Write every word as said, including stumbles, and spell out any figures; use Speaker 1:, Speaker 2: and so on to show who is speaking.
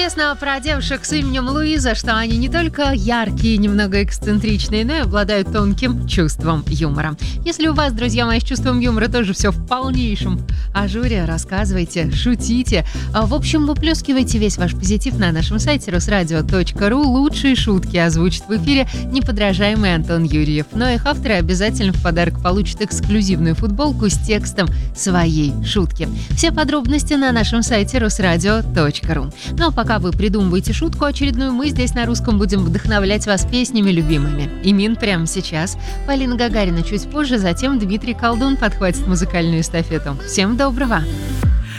Speaker 1: Известно про девушек с именем Луиза, что они не только яркие, немного эксцентричные, но и обладают тонким чувством юмора. Если у вас, друзья мои, с чувством юмора тоже все в полнейшем ажуре, рассказывайте, шутите. В общем, выплескивайте весь ваш позитив на нашем сайте русрадио точка ру. Лучшие шутки озвучит в эфире неподражаемый Антон Юрьев. Но их авторы обязательно в подарок получат эксклюзивную футболку с текстом своей шутки. Все подробности на нашем сайте русрадио точка ру. Ну а пока вы придумываете шутку очередную, мы здесь на русском будем вдохновлять вас песнями любимыми. Имин прямо сейчас, Полина Гагарина чуть позже, затем Дмитрий Колдун подхватит музыкальную эстафету. Всем доброго!